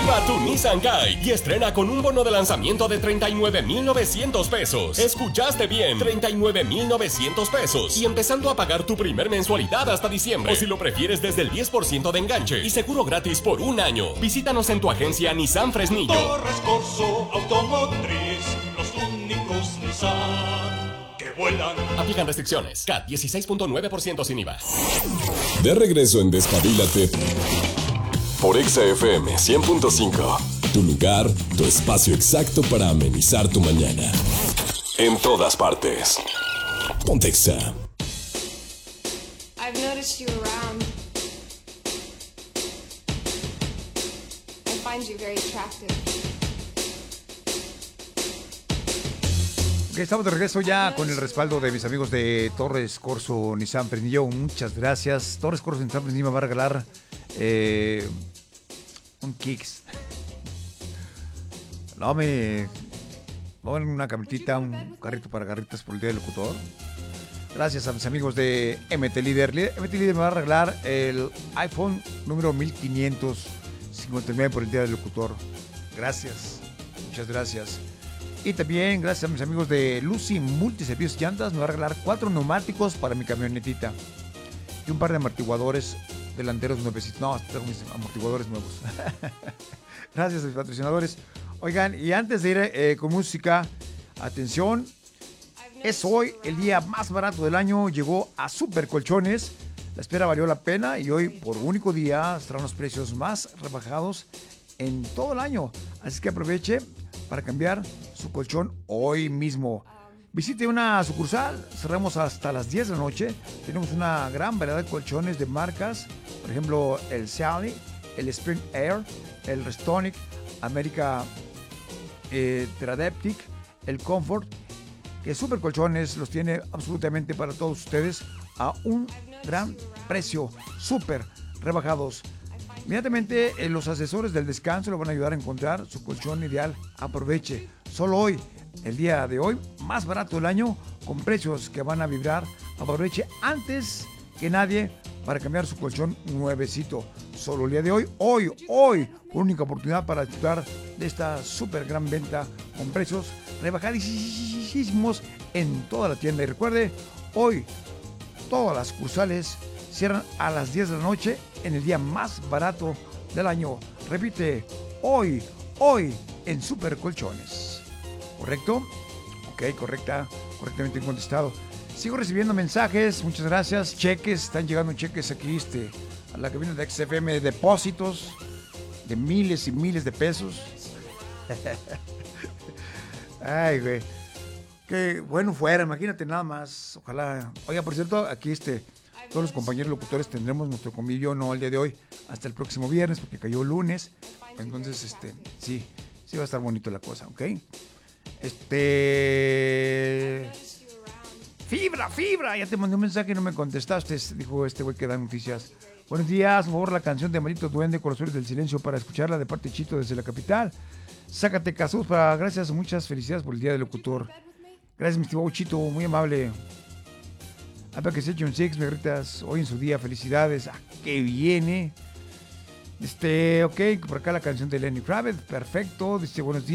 Activa tu Nissan Kite y estrena con un bono de lanzamiento de 39,900 pesos. ¿Escuchaste bien? 39,900 pesos. Y empezando a pagar tu primer mensualidad hasta diciembre. O si lo prefieres, desde el 10% de enganche y seguro gratis por un año. Visítanos en tu agencia Nissan Fresnillo. Torres Corso Automotriz, los únicos Nissan que vuelan. Aplican restricciones. CAT 16.9% sin IVA. De regreso en Despabilate por Exa FM 100.5. Tu lugar, tu espacio exacto para amenizar tu mañana. En todas partes. Ponte Exa. I've noticed you around. I find you very attractive. Ok, estamos de regreso ya con el respaldo de mis amigos de Torres Corso Nissan Fresnillo. Muchas gracias. Torres Corso Nissan Fresnillo me va a regalar un Kicks. No, me voy en una camionetita, un carrito para garritas por el día del locutor. Gracias a mis amigos de MT Líder. MT Líder me va a regalar el iPhone número 1559 por el día del locutor. Gracias. Muchas gracias. Y también gracias a mis amigos de Lucy Multiservicios Llantas me va a regalar 4 neumáticos para mi camionetita y un par de amortiguadores delanteros nuevecitos. No, tengo mis amortiguadores nuevos. Gracias a mis patrocinadores. Oigan, y antes de ir con música, atención, es hoy el día más barato del año. Llegó a Super Colchones. La espera valió la pena y hoy por único día estarán los precios más rebajados en todo el año. Así que aproveche para cambiar su colchón hoy mismo. Visite una sucursal, cerramos hasta las 10 de la noche. Tenemos una gran variedad de colchones de marcas, por ejemplo, el Sally, el Spring Air, el Restonic, América Teradeptic, el Comfort, que Super Colchones los tiene absolutamente para todos ustedes a un gran precio, súper rebajados. Inmediatamente los asesores del descanso le van a ayudar a encontrar su colchón ideal. Aproveche, solo hoy, el día de hoy, más barato del año, con precios que van a vibrar. Aproveche antes que nadie para cambiar su colchón nuevecito. Solo el día de hoy, única oportunidad para disfrutar de esta súper gran venta con precios rebajadísimos en toda la tienda. Y recuerde, hoy todas las sucursales cierran a las 10 de la noche en el día más barato del año. Repite, hoy en Super Colchones. ¿Correcto? Ok, correctamente contestado. Sigo recibiendo mensajes, muchas gracias. Cheques, están llegando cheques aquí a la cabina de XFM de depósitos de miles y miles de pesos. Ay, güey. Qué bueno fuera, imagínate nada más. Ojalá. Oiga, por cierto, aquí todos los compañeros locutores tendremos nuestro convivio, no el día de hoy, hasta el próximo viernes, porque cayó lunes. Entonces, sí va a estar bonito la cosa, ¿ok? Fibra, ya te mandé un mensaje y no me contestaste, dijo este güey que da noticias. Buenos días, por favor, la canción de Maldito Duende, Corazones del Silencio, para escucharla de parte de Chito desde la capital. Zacatecas, gracias, muchas felicidades por el día del locutor. Gracias, mi estimado Chito, muy amable. Para que se eche un six, me gritas, hoy en su día, felicidades. Que viene. Ok, por acá la canción de Lenny Kravitz, perfecto. Dice, buenos días.